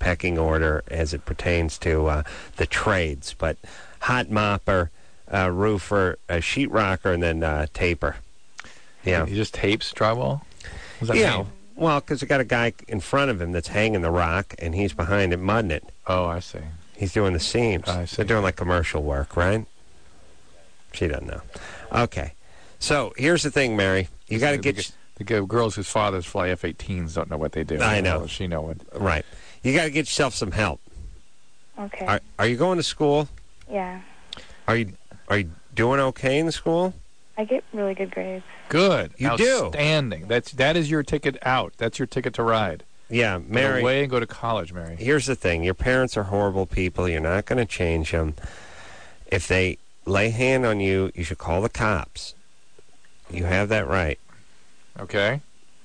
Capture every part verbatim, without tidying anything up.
pecking order as it pertains to uh, the trades. But hot mopper, uh, roofer, uh, sheetrocker, and then uh, taper. Yeah. He just tapes drywall? What does that yeah. mean? Well, because you got a guy in front of him that's hanging the rock, and he's behind it mudding it. Oh, I see. He's doing the seams. I see. They're doing like commercial work, right? She doesn't know. Okay. So here's the thing, Mary. You got to get... The, the, the girls whose fathers fly F eighteens don't know what they do. I know. Well, she know what. Right. You got to get yourself some help. Okay. Are, are you going to school? Yeah. Are you Are you doing okay in the school? I get really good grades. Good. You do. Outstanding. That's that is your ticket out. That's your ticket to ride. Yeah, Mary. Get away and go to college, Mary. Here's the thing. Your parents are horrible people. You're not going to change them. If they lay hand on you, you should call the cops. You have that right. Okay.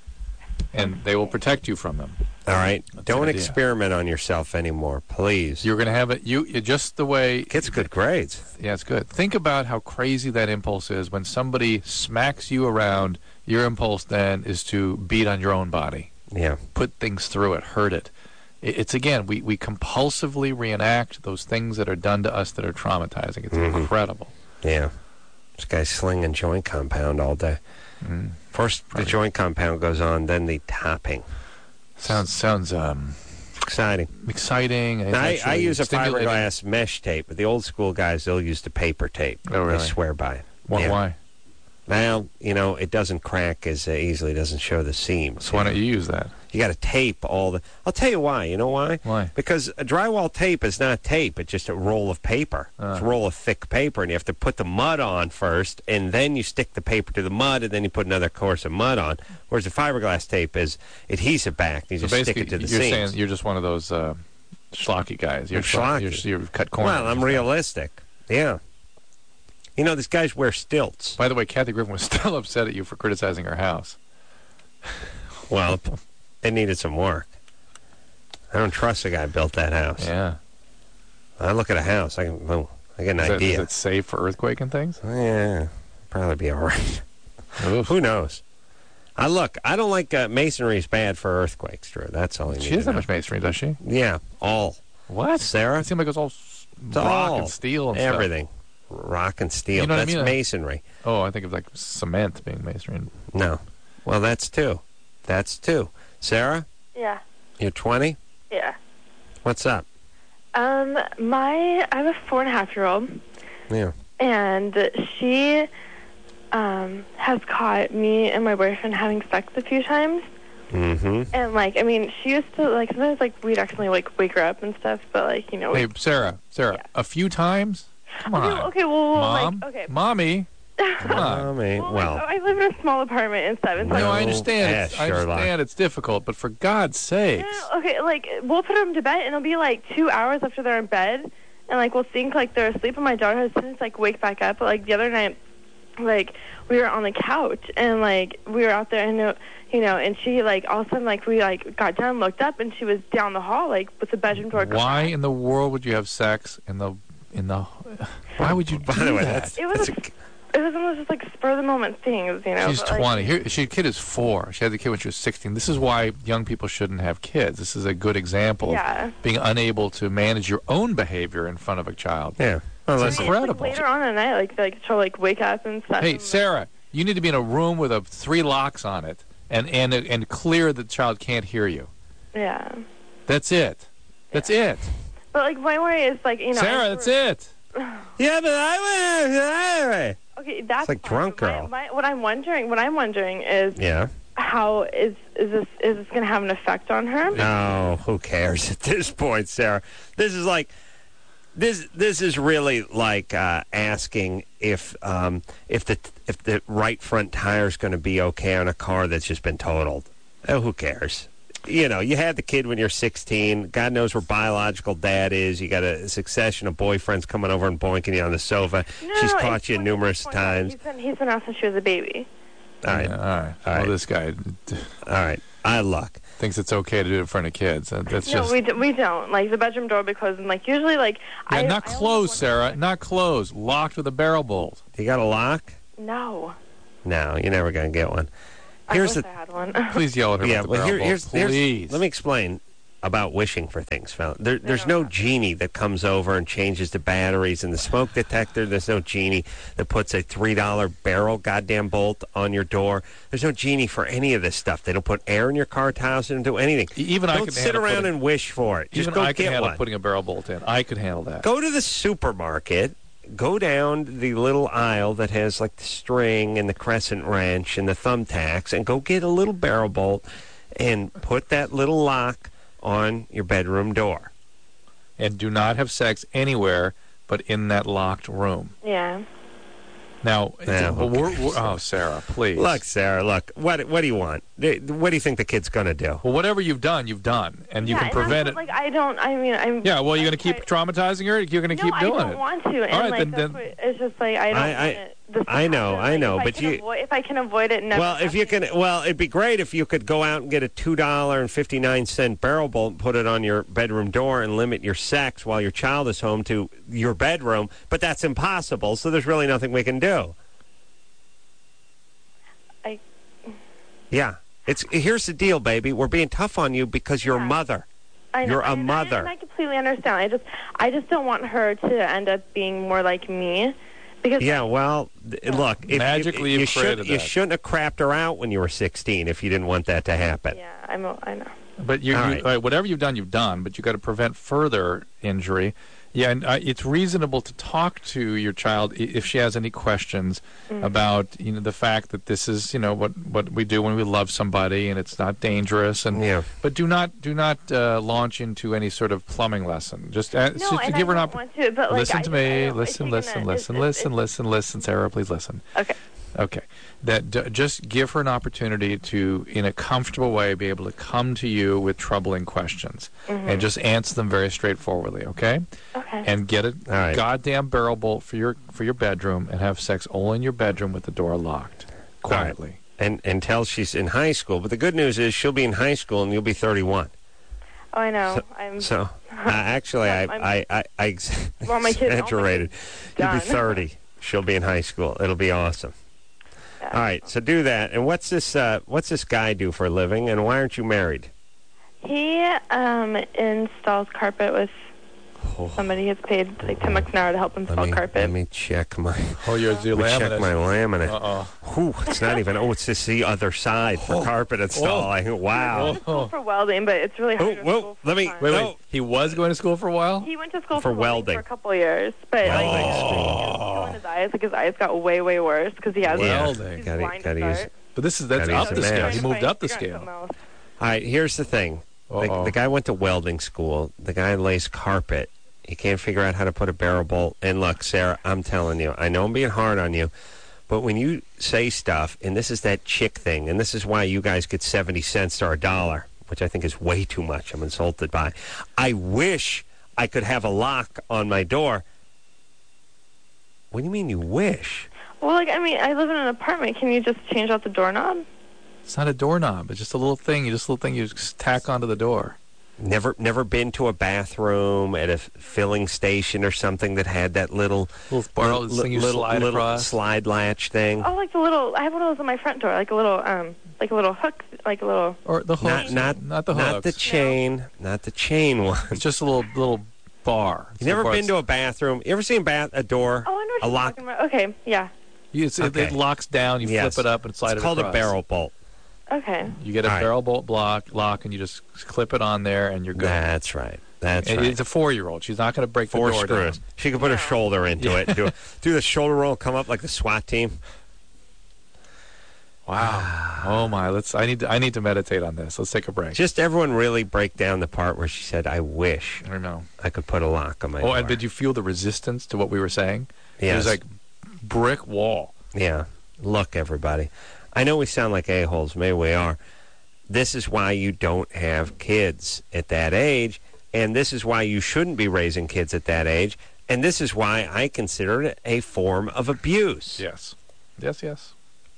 And they will protect you from them. All right? That's Don't the idea. experiment on yourself anymore, please. You're going to have it. You you- just the way. Gets good grades. Yeah, it's good. Think about how crazy that impulse is when somebody smacks you around. Your impulse then is to beat on your own body, Yeah. put things through it, hurt it. It- It's again, we, we compulsively reenact those things that are done to us that are traumatizing. It's Mhm. incredible. Yeah. This guy's slinging joint compound all day. Mm. First, Probably. the joint compound goes on, then the topping. Sounds sounds um, Exciting. exciting. It's Now, I, I actually use a stimulating. fiberglass mesh tape, but the old school guys, they'll use the paper tape. Oh, really? They swear by it. Why? Yeah. why? Well, you know, it doesn't crack as uh, easily, it doesn't show the seams. So why don't you use that? You got to tape all the... I'll tell you why. You know why? Why? Because a drywall tape is not tape. It's just a roll of paper. Uh. It's a roll of thick paper, and you have to put the mud on first, and then you stick the paper to the mud, and then you put another course of mud on. Whereas the fiberglass tape is adhesive backed. You So just stick basically, it to the you're seams. saying you're just one of those uh, schlocky guys. You're I'm schlocky. You're, you're cut corners. Well, I'm realistic. Yeah. You know, these guys wear stilts. By the way, Kathy Griffin was still upset at you for criticizing her house. Well, it needed some work. I don't trust the guy who built that house. Yeah. I look at a house, I can, oh, I get an Is, that, idea. is it safe for earthquake and things? Yeah, probably be all right. Oof. Who knows? I look, I don't like uh, masonry is bad for earthquakes, Drew. That's all you need She to doesn't know. have much masonry, does she? Yeah, all. What? Sarah? It seems like it's all s- It's rock all. and steel and Everything. Rock and steel. You know what I That's mean? masonry. stuff. Oh, I think of like cement being masonry. No. Well, that's two. That's two. Sarah, Yeah. you're twenty? Yeah. What's up? Um, my I have a four and a half year old, Yeah. and she um has caught me and my boyfriend having sex a few times. Mm-hmm. And like, I mean, she used to like sometimes like we'd actually like wake her up and stuff, but like you know. Hey, we, Sarah, Sarah, Yeah. a few times? Come okay, on. okay, well, well Mom? like, okay. Mommy? Come on. I mean, Well, well, like, I live in a small apartment and stuff. And so No, No, I understand. yeah, It's, I Sherlock. understand it's difficult, but for God's sakes. Yeah, okay, like we'll put them to bed, and it'll be like two hours after they're in bed, and like we'll think like they're asleep, and my daughter has since like wake back up. But like the other night, like we were on the couch, and like we were out there, and uh, you know, and she like all of a sudden like we like got down, looked up, and she was down the hall like with the bedroom door. Why cracked. in the world would you have sex in the in the? Why would you do by the way, that? that's, It was that's a- It was one of those just like spur of the moment things, you know. She's but, like, twenty. Here, she kid is four. She had the kid when she was sixteen. This is why young people shouldn't have kids. This is a good example Yeah. of being unable to manage your own behavior in front of a child. yeah. Well, It's listen, incredible. Like, later on at night, like like she'll like wake up and stuff. Hey, and, Sarah, you need to be in a room with a three locks on it and and and clear that the child can't hear you. Yeah. That's it. That's it. But like my worry is like you know. Sarah, I- that's it. yeah, but I... Okay, that's It's like fine, drunk but my- girl. My, what I'm wondering, what I'm wondering is Yeah. how is is this is this going to have an effect on her? No, who cares at this point, Sarah? This is like... This this is really like uh, asking if um, if the if the right front tire is going to be okay on a car that's just been totaled. Oh, who cares? You know, you had the kid when you're sixteen. God knows where biological dad is. You got a succession of boyfriends coming over and boinking you on the sofa. No, She's no, caught it's you point- numerous point out. times. He's been he's been out since she was a baby. All right, Yeah, all right. All Well, right. this guy all right. I look. thinks it's okay to do it in front of kids. That- That's No, just we d- we don't. Like the bedroom door will be closed, and like usually like yeah, I not I only closed, want- Sarah. Not closed. Locked with a barrel bolt. You got a lock? No, No, you're never going to get one. I Here's wish the I had one. Please yell at her yeah. about the Well, barrel here, bolt, here's, please. here's let me explain. about wishing for things, fella. There, there's don't no have to. genie that comes over and changes the batteries in the smoke detector. There's no genie that puts a three dollar barrel goddamn bolt on your door. There's no genie for any of this stuff. They don't put air in your car tires. They don't do anything. Even I don't could sit handle around putting- and wish for it. Just Even go I can get handle one. putting a barrel bolt in. I could handle that. Go to the supermarket. Go down the little aisle that has like the string and the crescent wrench and the thumbtacks, and go get a little barrel bolt and put that little lock on your bedroom door. And do not have sex anywhere but in that locked room. Yeah. Now, Yeah, well, okay. we're, we're, oh, Sarah, please. Look, Sarah, look. What what do you want? What do you think the kid's going to do? Well, whatever you've done, you've done, and you yeah, can and that's prevent it. what, Like I don't. I mean, I'm. Yeah, well, you're going to I'm keep try- traumatizing her. You're going to No, keep doing I don't it. want to. And All right, like then- that's then- what, it's just like I don't I- I- want it. This to I know, happen. I Like, know, if but I can you- avoid, if I can avoid it, never. Well, if you happening. can, well, it'd be great if you could go out and get a two dollar and fifty nine cent barrel bolt and put it on your bedroom door and limit your sex while your child is home to your bedroom. But that's impossible. So there's really nothing we can do. I. Yeah, it's here's the deal, baby. We're being tough on you because you're a Yeah. mother. I know, You're a I- and I- mother. And I completely understand. I just, I just don't want her to end up being more like me, because Yeah, well, th- look, if, Magically you, you you've should created you that. shouldn't have crapped her out when you were sixteen if you didn't want that to happen. yeah, I'm, a- I know. But you, All you right. all right, whatever you've done, you've done. But you got to prevent further injury. Yeah, and uh, it's reasonable to talk to your child i- if she has any questions Mm-hmm. about you know the fact that this is you know what what we do when we love somebody and it's not dangerous. And Yeah. but do not do not uh, launch into any sort of plumbing lesson. Just, uh, No, just and give I her an don't opp- want to, but like, listen I to just- I me. don't- Listen, it's taken listen, a- listen, it's- listen, it's- listen, listen. Sarah, please listen. Okay. Okay, that d- just give her an opportunity to, in a comfortable way, be able to come to you with troubling questions, and just answer them very straightforwardly. Okay, Okay. and get a All right. goddamn barrel bolt for your for your bedroom, and have sex all in your bedroom with the door locked, quietly. And until she's in high school. But the good news is she'll be in high school and you'll be thirty-one. oh, I know. So, I'm. so uh, actually, I, I'm- I, I, I ex- Well, my kids- all my exaggerated. kids You'll be done. thirty. She'll be in high school. It'll be awesome. Yeah. All right, so do that. And what's this? Uh, what's this guy do for a living? And why aren't you married? He um installs carpet with somebody. He's paid like ten bucks an hour to help Let install me carpet. let me check my Oh, your let me laminate. check my laminate. Uh-oh. Whew, it's not even. Oh, it's just the other side for carpet installing. Wow. School for welding, but it's really hard Oh, to whoa, school let me- full-time. Wait, wait. No. He was going to school for a while. He went to school For for, welding. for a couple of years, but like, Welding he school. was killing his eyes. Like his eyes got way, way worse because he has Yeah. Welding. he's Gotta- blind gotta to use- start. But this is that's Gotta up use the a scale. mask. He moved up the Figure out scale. something else. All right, here's the thing. The, Uh-oh. the guy went to welding school. The guy lays carpet. He can't figure out how to put a barrel bolt. And look, Sarah, I'm telling you, I know I'm being hard on you, but when you say stuff, and this is that chick thing, and this is why you guys get seventy cents to our dollar, which I think is way too much. I'm insulted by. I wish I could have a lock on my door. What do you mean you wish? Well, like I mean, I live in an apartment. Can you just change out the doorknob? It's not a doorknob. It's just a little thing. You just a little thing you just tack onto the door. Never, never been to a bathroom at a filling station or something that had that little Little barrel li- thing you little, slide little across. slide latch thing. Oh, like the little. I have one of those on my front door, like a little, um, like a little hook, like a little. Or the Not, hooks. not, not the not the hooks. chain, not the chain one. It's just a little little bar. You never been to a bathroom? You ever seen bath a door? Oh, I know what a you're lock. talking about. Okay, yeah. You, it's, it, Okay. it locks down. You Yes. flip it up and slide It's it called across. a barrel bolt. Okay. You get a All right. barrel bolt block lock, and you just clip it on there, and you're good. That's right. That's And right. It's a four-year-old. She's not going to break Four the door screws. down. She could put her shoulder into it. Do, do the shoulder roll, come up like the SWAT team. Wow. Oh my. Let's. I need. To, I need to meditate on this. Let's take a break. Just everyone really break down the part where she said, "I wish I know. I could put a lock on my Oh, door." and did you feel the resistance to what we were saying? It Yes. was like brick wall. Yeah. Look, everybody. I know we sound like a-holes. Maybe we are. This is why you don't have kids at that age, and this is why you shouldn't be raising kids at that age, and this is why I consider it a form of abuse. Yes. Yes. Yes.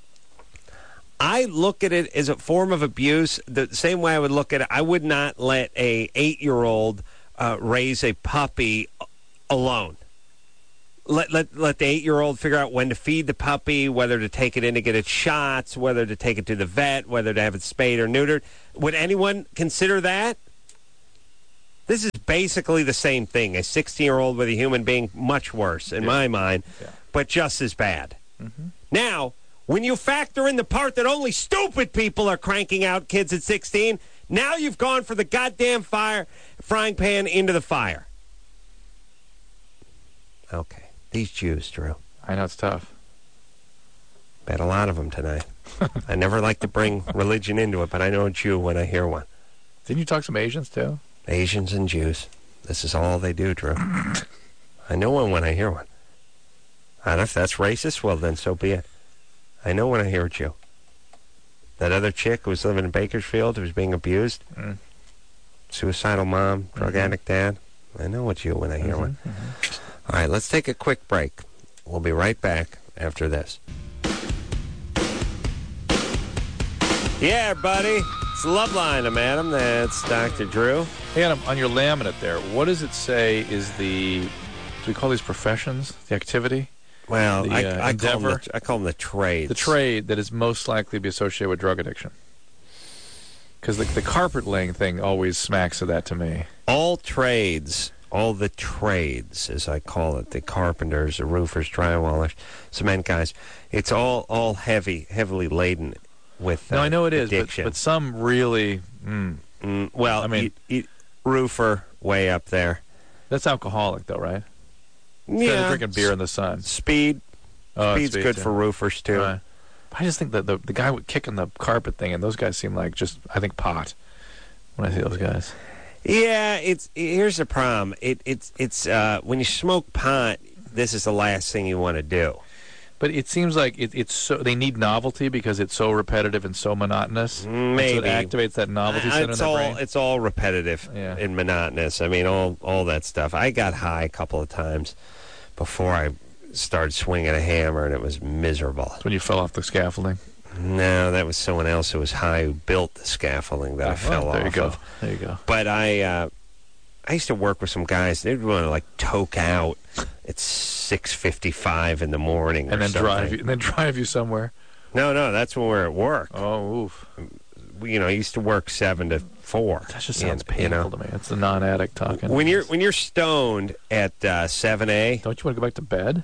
I look at it as a form of abuse the same way I would look at it. I would not let a eight-year-old uh, raise a puppy alone. Let, let let the eight-year-old figure out when to feed the puppy, whether to take it in to get its shots, whether to take it to the vet, whether to have it spayed or neutered. Would anyone consider that? This is basically the same thing. A sixteen-year-old with a human being, much worse in Yeah. my mind, Yeah. but just as bad. Mm-hmm. Now, when you factor in the part that only stupid people are cranking out kids at sixteen, now you've gone for the goddamn fire frying pan into the fire. Okay. These Jews, Drew. I know it's tough. Met a lot of them tonight. I never like to bring religion into it, but I know a Jew when I hear one. Didn't you talk to some Asians, too? Asians and Jews. This is all they do, Drew. I know one when I hear one. And if that's racist, well, then so be it. I know when I hear a Jew. That other chick who was living in Bakersfield who was being abused, Mm. suicidal mom, drug Mhm. addict dad. I know a Jew when I hear Mhm, one. mhm. All right, let's take a quick break. We'll be right back after this. Yeah, buddy. It's Loveline. I'm Adam. That's Doctor Drew. Hey, Adam, on your laminate there, what does it say is the, do we call these professions, the activity? Well, The, I, uh, I, call them endeavor? the, I call them the trades. The trade that is most likely to be associated with drug addiction. Because the, the carpet laying thing always smacks of that to me. All trades, all the trades, as I call it, the carpenters, the roofers, drywallers, cement guys, it's all, all heavy, heavily laden with uh, No, I know it is, but, addiction. but some really, mm, Mm, well, I mean- you- you- roofer way up there. that's alcoholic, though, right? Instead Yeah, of drinking beer in the sun. Speed, Oh, speed's speed, good too. for roofers too. Right. I just think that the the guy with kicking the carpet thing, and those guys seem like just, I think, pot when I see those guys. Yeah, it's here's the problem. It it's it's uh, when you smoke pot, this is the last thing you want to do. But it seems like it, it's so they need novelty because it's so repetitive and so monotonous. And Maybe. so it activates that novelty Uh, center in it's their all brain. it's all repetitive Yeah. and monotonous. I mean, all all that stuff. I got high a couple of times before I started swinging a hammer, and it was miserable. That's when you fell off the scaffolding. No, that was someone else who was high who built the scaffolding that I Oh, fell there off you go. of. There you go. But I uh, I used to work with some guys. They'd want to like toke out at six fifty-five in the morning, And or then drive something. you, and then drive you somewhere. No, no, that's when we're at work. Oh, oof. We, you know, I used to work seven to four. That just sounds and, painful you know, to me. It's the non-addict talking. when you're when you're stoned at uh, seven A. Don't you want to go back to bed?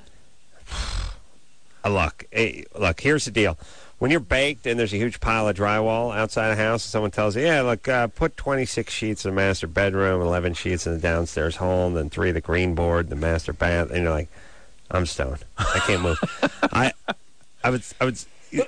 Uh, look, eh, look. Here's the deal. When you're baked and there's a huge pile of drywall outside the house, and someone tells you, "Yeah, look, uh, put twenty-six sheets in the master bedroom, eleven sheets in the downstairs hall, then three of the green board, the master bath," and you're like, "I'm stoned. I can't move." I, I would, I would.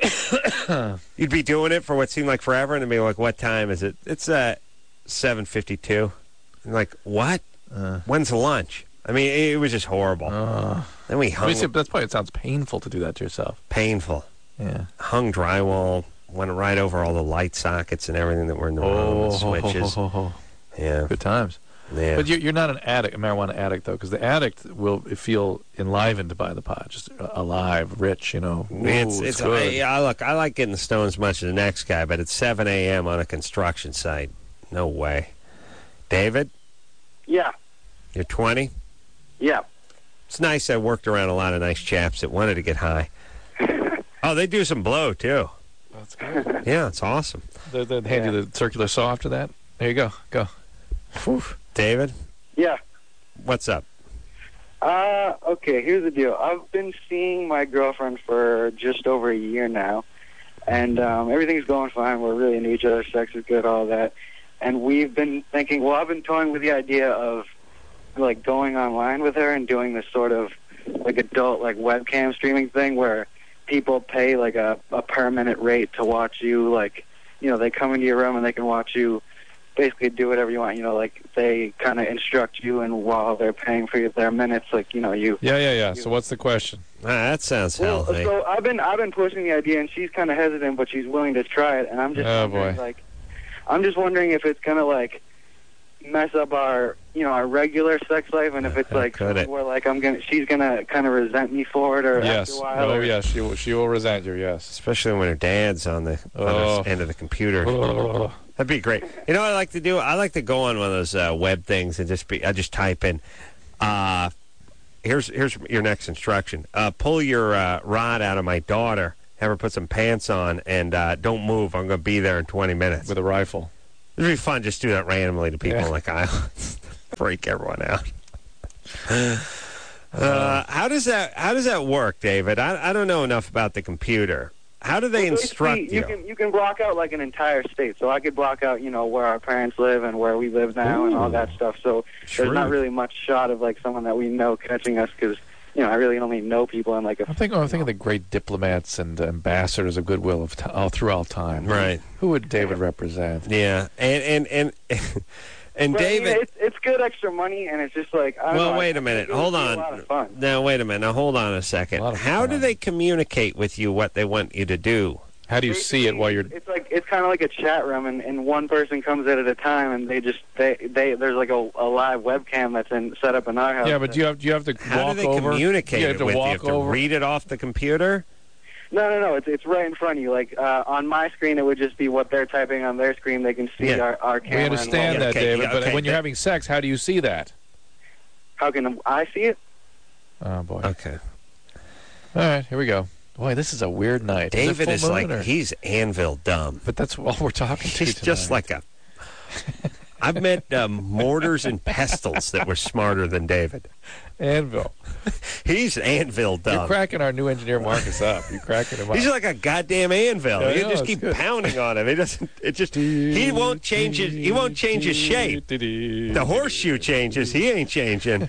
You'd be doing it for what seemed like forever, and then be like, "What time is it?" It's uh, seven fifty-two. And like, what? Uh, When's the lunch? I mean, it, it was just horrible. uh, Then we I hung mean, see, that's probably, it sounds painful to do that to yourself. painful. Yeah. Hung drywall, went right over all the light sockets and everything that were in the room, and switches. ho, ho, ho. Yeah, Good times. yeah. But you're, you're not an addict, a marijuana addict, though, because the addict will feel enlivened by the pot, just alive, rich, you know. Ooh, it's, it's, good. I, I look. I like getting the stone as much as the next guy, but it's seven A M on a construction site. No way. David, Yeah, you're twenty. yeah. It's nice. I worked around a lot of nice chaps that wanted to get high. Oh, they do some blow too. That's good. Yeah, it's awesome. They, they hand you the circular saw after that. There you go. Go. Whew. David, Yeah. what's up? Uh, okay, here's the deal. I've been seeing my girlfriend for just over a year now, and um, everything's going fine. We're really into each other. Sex is good, all that. And we've been thinking, well, I've been toying with the idea of, like, going online with her and doing this sort of, like, adult, like, webcam streaming thing where people pay, like, a, a per minute rate to watch you, like, you know, they come into your room and they can watch you basically do whatever you want. You know, like, they kind of instruct you, and while they're paying for their minutes, like, you know, you... Yeah, yeah, yeah. So what's the question? Ah, that sounds Well, healthy. so I've been I've been pushing the idea, and she's kind of hesitant, but she's willing to try it. And I'm just Oh, wondering, boy. like, I'm just wondering if it's gonna like mess up our you know our regular sex life, and if it's How like could it? where like I'm gonna she's gonna kind of resent me for it, or Yes. after a while. Oh, or- yes. She will, she will resent you, yes. Especially when her dad's on the Oh. other end of the computer. That'd be great. You know what I like to do? I like to go on one of those uh, web things and just be. I just type in. Uh, here's here's your next instruction. Uh, pull your uh, rod out of my daughter. Have her put some pants on and uh, don't move. I'm going to be there in twenty minutes. With a rifle. It'd be fun just to do that randomly to people Yeah. like islands. Freak everyone out. Uh, how does that How does that work, David? I, I don't know enough about the computer. How do they Well, instruct basically, you? You can you can block out like an entire state. So I could block out, you know, where our parents live and where we live now and all that stuff. So Shrewd. there's not really much shot of like someone that we know catching us because, you know, I really only know people in like a. I'm thinking, I'm thinking of the great diplomats and ambassadors of goodwill of t- all through all time. Right. Who would David represent? Yeah, and and and, and But, I mean, David. it's, it's good extra money, and it's just like I don't Well, know, wait I a minute. think it would Hold be on. A lot of fun. Now, wait a minute. Now, hold on a second. A lot of How do fun. they communicate with you what they want you to do? How do you see it while you're? It's like it's kind of like a chat room, and, and one person comes in at a time, and they just they they there's like a, a live webcam that's in set up in our house. Yeah, but do you have do you have to How walk do they over? communicate you have it to with walk you? You have to over. read it off the computer? No, no, no. It's it's right in front of you. Like uh, on my screen, it would just be what they're typing on their screen. They can see Yeah. our our camera. We and understand all that, Okay, David. yeah, but okay, when you're that- having sex, how do you see that? How can I see it? Oh boy. Okay. All right, here we go. Boy, this is a weird night. David is, is it full like, moon or- he's Anvil dumb. But that's all we're talking to. He's just tonight. like a. I've met um, mortars and pestles that were smarter than David. Anvil. He's Anvil You're dumb. cracking our new engineer Marcus up. You're cracking him up. He's like a goddamn anvil. Yeah, I you know, just it's keep good. pounding on him. He doesn't. It just. He won't change his. He won't change his shape. The horseshoe changes. He ain't changing.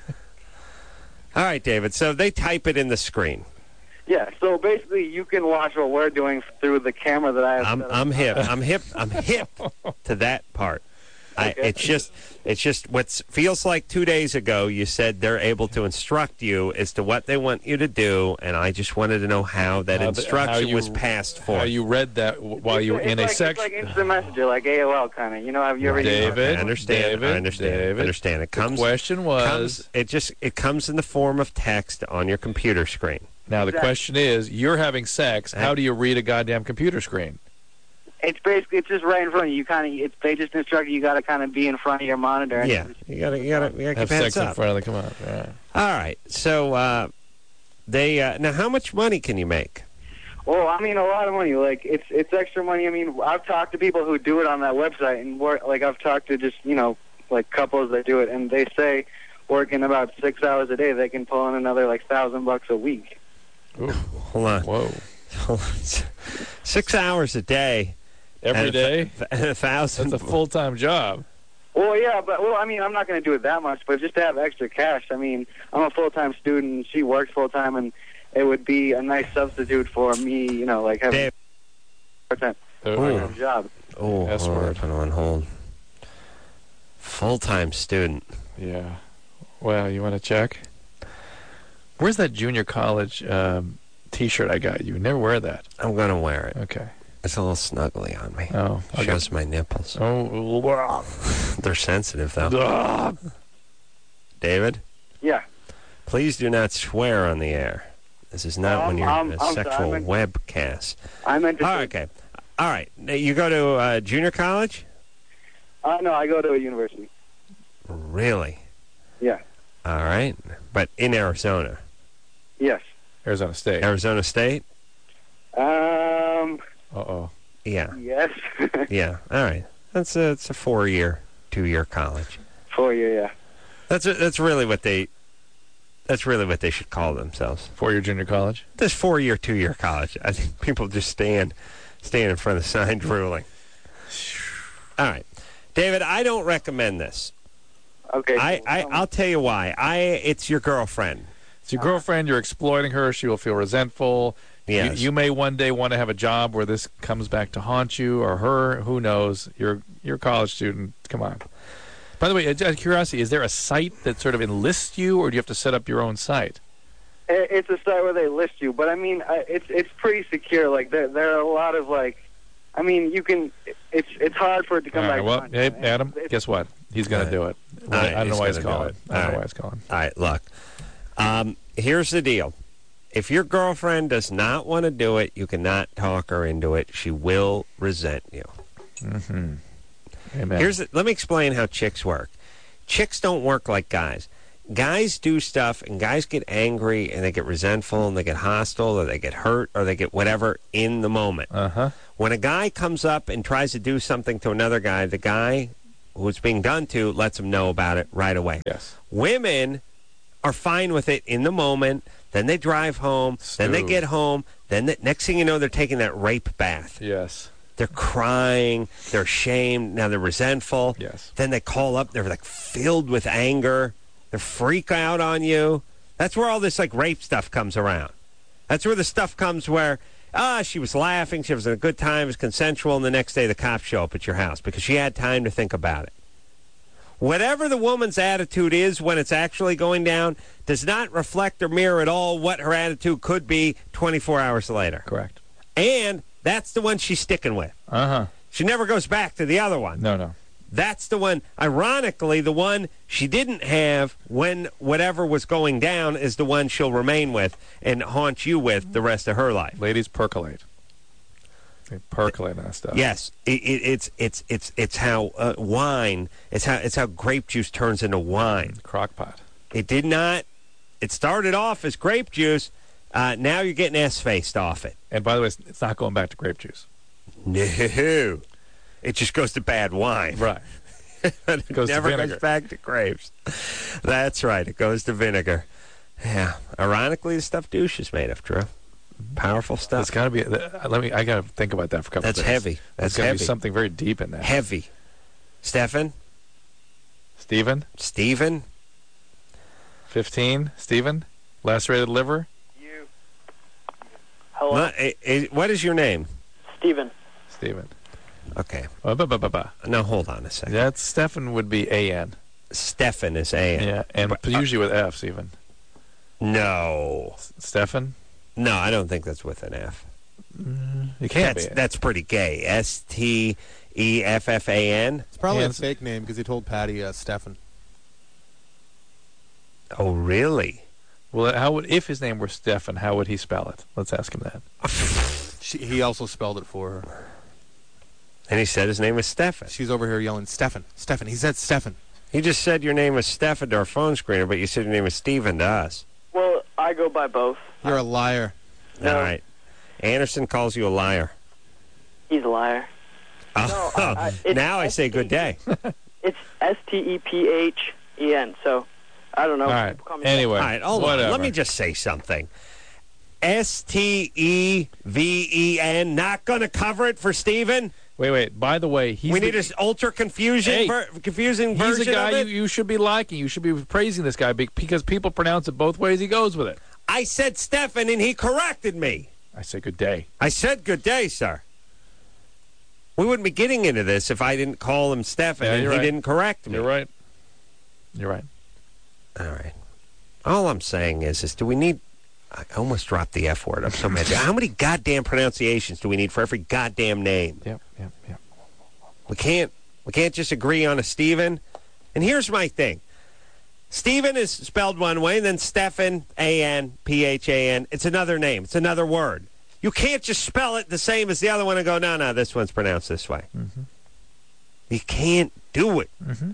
All right, David. So they type it in the screen. Yeah. So basically, you can watch what we're doing through the camera that I have. I'm. set up. I'm hip. I'm hip. I'm hip to that part. I, Okay. it's just. It's just what feels like two days ago. You said they're able to instruct you as to what they want you to do, and I just wanted to know how that How the- instruction how you- was passed for. How you read that w- while you were It's in a like, sex. It's like instant messenger, like A O L kind of. You know, have you ever used David, that? I understand. David, I understand. David. I understand. It the comes. question was. comes it just it comes in the form of text on your computer screen. now the Exactly. question is, you're having sex. How do you read a goddamn computer screen? It's basically it's just right in front of you. You kind of it's they just instruct you. You got to kind of be in front of your monitor. And Yeah, you gotta you gotta you gotta Have keep heads sex in up. front of the come on. Yeah. All right, so uh, they uh, now how much money can you make? Well, I mean, a lot of money. Like it's it's extra money. I mean, I've talked to people who do it on that website, and work. Like I've talked to just you know like couples that do it, and they say working about six hours a day, they can pull in another like thousand bucks a week. Ooh. Hold on, Whoa. Hold on. Six hours a day, Every and a day. th- and a thousand. That's a full time job. Well, yeah, but well, I mean, I'm not going to do it that much, but just to have extra cash. I mean, I'm a full time student. She works full time, and it would be a nice substitute for me. You know, like having Dave. a part Ooh. time job. Oh, S hold on, word. put on hold. Full time student. Yeah. Well, you want to check? Where's that junior college um, T-shirt I got you? Never wear that. I'm gonna wear it. Okay. It's a little snuggly on me. Oh. I'll Shows my nipples. Oh. They're sensitive though. Ah. David, Yeah. please do not swear on the air. This is not Um, when you're um, in a I'm sexual sorry. webcast. I meant to. Oh, okay. All right. Now, you go to uh, junior college? Uh, no, I go to a university. Really? Yeah. All right. But in Arizona. Yes. Arizona State. Arizona State? Um. Uh-oh. Yeah. Yes. Yeah. All right. That's a, it's a four-year, two-year college. For you, yeah. That's a, that's really what they that's really what they should call themselves. Four-year junior college? This four-year, two-year college. I think people just stand stand in front of the sign drooling. All right. David, I don't recommend this. Okay. I, so, I, um, I'll tell you why. I It's your girlfriend. It's your girlfriend. You're exploiting her. She will feel resentful. Yes. You, you may one day want to have a job where this comes back to haunt you or her. Who knows? You're you're a college student. Come on. By the way, out of curiosity, is there a site that sort of enlists you, or do you have to set up your own site? it- it's a site where they list you, but I mean, I- it's it's pretty secure. Like there there are a lot of like, I mean, you can. It's it's hard for it to come All right, back. well, to haunt hey, you. Adam, It's- guess what? He's going All to right. do it. All right, I don't know he's why he's gonna do calling. it. I don't All know why right. he's calling. All right, look. Um, here's the deal. If your girlfriend does not want to do it, you cannot talk her into it. She will resent you. Mm-hmm. Amen. Here's the, let me explain how chicks work. Chicks don't work like guys. Guys do stuff, and guys get angry, and they get resentful, and they get hostile, or they get hurt, or they get whatever in the moment. Uh-huh. When a guy comes up and tries to do something to another guy, the guy who it's being done to lets them know about it right away. Yes. Women are fine with it in the moment. Then they drive home. Stew. Then they get home. Then the next thing you know, they're taking that rape bath. Yes. They're crying. They're ashamed. Now they're resentful. Yes. Then they call up. They're like filled with anger. They freak out on you. That's where all this like rape stuff comes around. That's where the stuff comes where, ah, she was laughing. She was in a good time. It was consensual. And the next day the cops show up at your house because she had time to think about it. Whatever the woman's attitude is when it's actually going down does not reflect or mirror at all what her attitude could be twenty-four hours later. Correct. And that's the one she's sticking with. Uh-huh. She never goes back to the other one. No, no. That's the one, ironically, the one she didn't have when whatever was going down is the one she'll remain with and haunt you with the rest of her life. Ladies, percolate. They percolate on that stuff. Yes, it, it, it's it's it's it's how uh, wine. It's how it's how grape juice turns into wine. Crockpot. It did not. It started off as grape juice. Uh, now you're getting S-faced off it. And by the way, it's, it's not going back to grape juice. No, it just goes to bad wine. Right. It goes to never vinegar. goes back to grapes. That's right. It goes to vinegar. Yeah. Ironically, the stuff douche is made of, Drew. Powerful stuff. It's got to be. Uh, let me. I got to think about that for a couple. That's of days. heavy. There's That's got to heavy. be something very deep in that. Heavy. Stefan? Stephen. Stephen? Fifteen. Stephen. Lacerated liver. You. Hello, What, eh, eh, what is your name? Steven. Stephen. Okay. Uh, ba, ba, ba, ba. Now, hold on a second. That's Stefan would be A N. Stefan is A. Yeah, and But, uh, usually with F's even. No. Stefan. No, I don't think that's with an F. You can't That's, be. that's pretty gay. S T E F F A N? It's probably Hands- a fake name because he told Patty uh, Stefan. Oh, really? Well, how would if his name were Stefan? How would he spell it? Let's ask him that. She, he also spelled it for her. And he said his name was Stefan. She's over here yelling, Stefan, Stefan. He said Stefan. He just said your name was Stefan to our phone screener, but you said your name was Steven to us. Well, I go by both. You're a liar. No. All right. Anderson calls you a liar. He's a liar. Oh, No, I- I- it's now I say good day. It's S T E P H E N. So I don't know. All right. People call me Anyway, All right, hold whatever. on. Let me just say something. S T E V E N, not going to cover it for Steven? Wait, wait. By the way, he's we the, need an ultra confusion, Hey, ver- confusing he's version a guy of you, it? you should be liking. You should be praising this guy be- because people pronounce it both ways. He goes with it. I said Stefan, and he corrected me. I say good day. I said good day, sir. We wouldn't be getting into this if I didn't call him Stefan Yeah, and he you're right. didn't correct me. You're right. You're right. All right. All I'm saying is, is do we need... I almost dropped the F word. I'm so mad. How many goddamn pronunciations do we need for every goddamn name? Yep, yep, yep. We can't we can't just agree on a Stephen. And here's my thing. Stephen is spelled one way, and then Stefan, A N, P H A N. It's another name. It's another word. You can't just spell it the same as the other one and go, no, no, this one's pronounced this way. Mm-hmm. You can't do it. Mm-hmm.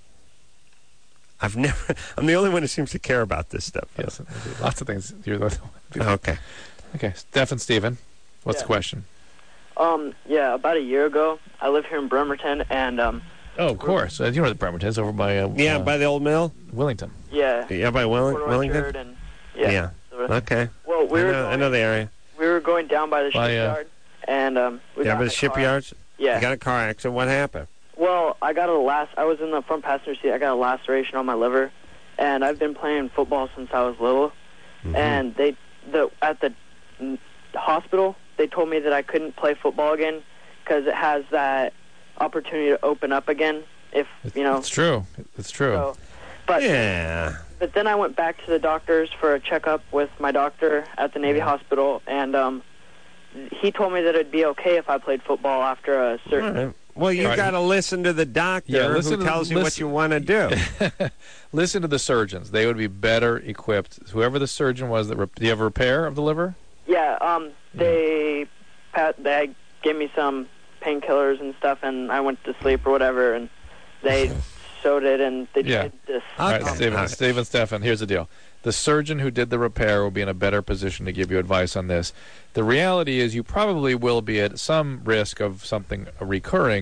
I've never... I'm the only one who seems to care about this stuff. Yes, lots of things. You're the Okay. Okay, Stefan Steven. What's Yeah. the question? Um, yeah, about a year ago, I live here in Bremerton, and um, Oh, of course. Uh, you know where the Bremerton is, over by uh, Yeah, uh, by the old mill? Willington. yeah, Yeah, by Will- Corn Willington? Orchard and yeah. Yeah. sort of thing. Okay. Well, we I were know, I going, know the area. we were going down by the By, uh, shipyard, and um, we Yeah, got by in the a car. shipyards? Yeah. You got a car accident. What happened? Well, I got a last. I was in the front passenger seat. I got a laceration on my liver, and I've been playing football since I was little. Mm-hmm. And they, the at the mm, hospital, they told me that I couldn't play football again because it has that opportunity to open up again. If you know. It's true. It's true. So, but Yeah. but then I went back to the doctors for a checkup with my doctor at the Navy Yeah. Hospital, and um, he told me that it'd be okay if I played football after a certain. All right. Well, you All right. got to listen to the doctor Yeah, listen who to- tells you what listen- you want to do. Listen to the surgeons. They would be better equipped. Whoever the surgeon was that... Rep- do you have a repair of the liver? Yeah, um, they pat, they gave me some painkillers and stuff, and I went to sleep or whatever, and they sewed it, and they Yeah. did this. All Okay. right, Stephen, All right. Stephen Stefan, here's the deal. The surgeon who did the repair will be in a better position to give you advice on this. The reality is you probably will be at some risk of something recurring,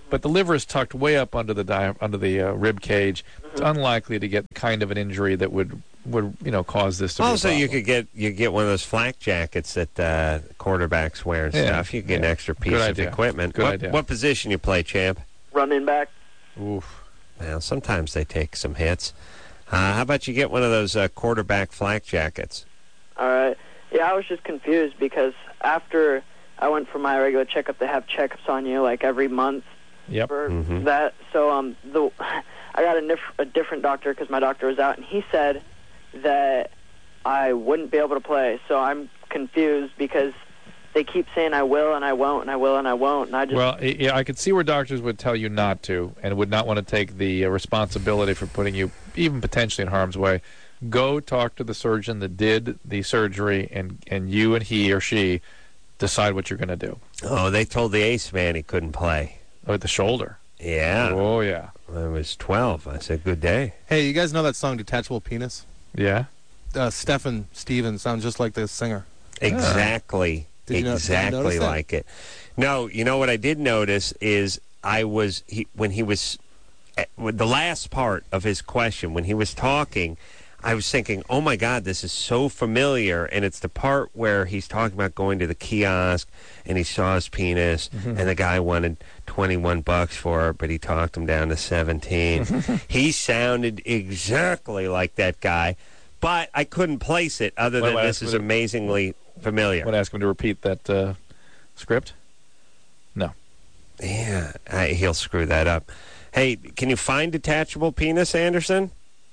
but the liver is tucked way up under the di- under the uh, rib cage. It's Mhm. unlikely to get the kind of an injury that would would you know cause this to Also, be a you problem. could get you get one of those flak jackets that uh, quarterbacks wear and Yeah, stuff. You could get yeah. an extra piece Good of idea. equipment. Good what, idea. what position you play, champ? Running back. Oof. Well, sometimes they take some hits. Uh, how about you get one of those uh, quarterback flak jackets? All right. Yeah, I was just confused because after I went for my regular checkup, they have checkups on you like every month Yep. for Mhm. that. So um, the I got a, nif- a different doctor because my doctor was out, and he said that I wouldn't be able to play. So I'm confused because they keep saying I will and I won't and I will and I won't, and I just Well, I- yeah, I could see where doctors would tell you not to and would not want to take the uh, responsibility for putting you even potentially in harm's way. Go talk to the surgeon that did the surgery, and, and you and he or she decide what you're going to do. Oh, they told the ace man he couldn't play. Oh, at the shoulder. Yeah. Oh, yeah. I was twelve. I said, good day. Hey, you guys know that song "Detachable Penis"? Yeah? Uh, Stephen Stevens sounds just like the singer. Exactly. Did you know- did you exactly notice that? like it. No, you know what I did notice is I was, he, when he was, at, with the last part of his question, when he was talking, I was thinking, oh my God, this is so familiar. And it's the part where he's talking about going to the kiosk and he saw his penis and the guy wanted twenty-one bucks for it, but he talked him down to seventeen. He sounded exactly like that guy, but I couldn't place it other Well, than I this asked is him to- amazingly familiar. Want to ask him to repeat that uh, script? No. Yeah, I, he'll screw that up. Hey, can you find detachable penis, Anderson?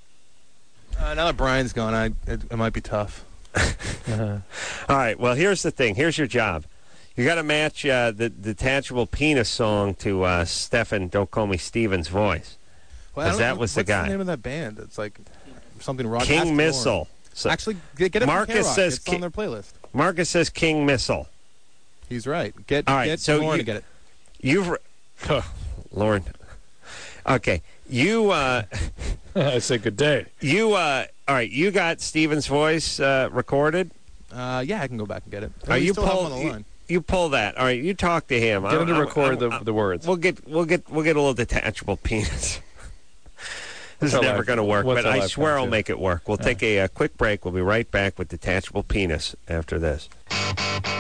Uh, now that Brian's gone, I it, it might be tough. Uh, All right, well, here's the thing. Here's your job. You got to match uh, the detachable penis song to uh, Stefan, Don't Call Me Steven's voice. Well, I 'Cause don't that know- was the what's guy. the name of that band? It's like something rock. Ask King Lauren. Missile. So Actually, get, get it Marcus from K-Rock. says It's Ki- on their playlist. Marcus says King Missile. He's right. Get All right, get so Lauren you- to get it. You've... Re- Lauren. Okay, you... Uh, I say good day. you... Uh, all right, you got Steven's voice uh, recorded? Uh, yeah, I can go back and get it. Are We you still have him pull, on the you, line. you pull that. All right, you talk to him. Get him to I- I- record I- the, the words. We'll get we'll get we'll get a little detachable penis. This is our never life- going to work, what's but our I life swear come I'll to? make it work. We'll take a, uh quick break. We'll be right back with detachable penis after this.